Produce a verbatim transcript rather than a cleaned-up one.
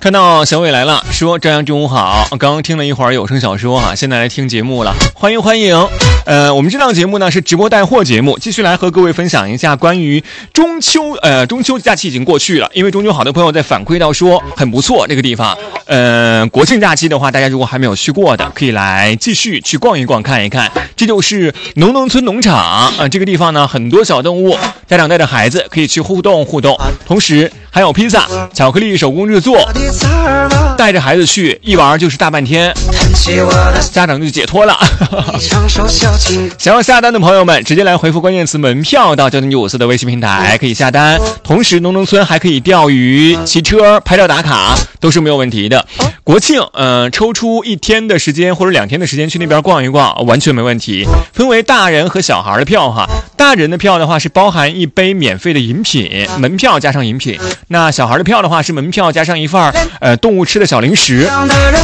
看到小伟来了，说张扬中午好，刚刚听了一会儿有声小说啊，现在来听节目了，欢迎欢迎。呃，我们这档节目呢是直播带货节目，继续来和各位分享一下关于中秋，呃，中秋假期已经过去了，因为中秋好多朋友在反馈到说很不错这个地方。呃，国庆假期的话，大家如果还没有去过的，可以来继续去逛一逛看一看。这就是农农村农场啊、呃，这个地方呢很多小动物，家长带着孩子可以去互动互动，同时还有披萨、巧克力手工制作，带着孩子去一玩就是大半天，家长就解脱了。想要下单的朋友们，直接来回复关键词门票到交通九五四的微信平台可以下单，同时农农村还可以钓鱼、骑车、拍照打卡，都是没有问题的。国庆呃，抽出一天的时间或者两天的时间去那边逛一逛，完全没问题。分为大人和小孩的票哈，大人的票的话是包含一杯免费的饮品，门票加上饮品，那小孩的票的话是门票加上一份呃动物吃的小零食。